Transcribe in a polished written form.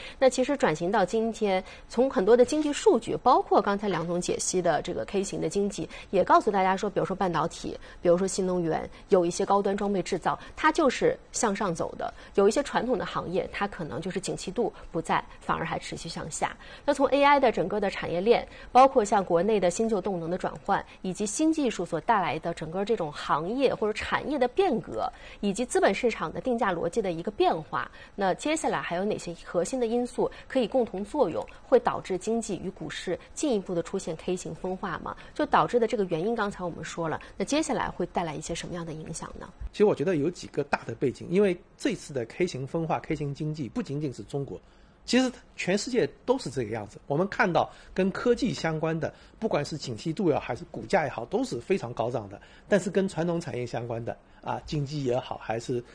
那其实转型到今天，从很多的经济数据，包括刚才梁总解析的这个 K 型的经济，也告诉大家说，比如说半导体，比如说新能源，有一些高端装备制造，它就是向上走的；有一些传统的行业，它可能就是景气度不在，反而还持续向下。那从 AI 的整个的产业链，包括像国内的新旧动能的转换，以及新技术所带来的整个这种行业或者产业的变革，以及资本市场的定价逻辑的一个变化，那接下来还有哪些核心的因素可以共同作用，会导致经济与股市进一步的出现 K 型分化吗？就导致的这个原因，刚才我们说了，那接下来会带来一些什么样的影响呢？ 其实我觉得有几个大的背景，因为这次的 K 型分化、K 型经济不仅仅是中国，其实全世界都是这个样子。我们看到跟科技相关的，不管是景气度也好，还是股价也好，都是非常高涨的。但是跟传统产业相关的经济也好，还是